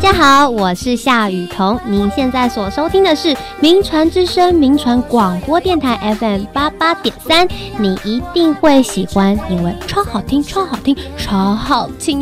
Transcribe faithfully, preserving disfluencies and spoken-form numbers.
家好，我是夏雨桐，您现在所收听的是名传之声名传广播电台 F M 八八点三，你一定会喜欢，因为超好听，超好听，超好听